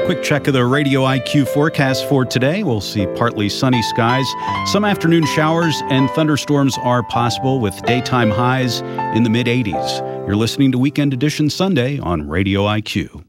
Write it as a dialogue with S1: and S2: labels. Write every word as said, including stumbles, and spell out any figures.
S1: Quick check of the Radio I Q forecast for today. We'll see partly sunny skies. Some afternoon showers and thunderstorms are possible with daytime highs in the mid eighties. You're listening to Weekend Edition Sunday on Radio I Q.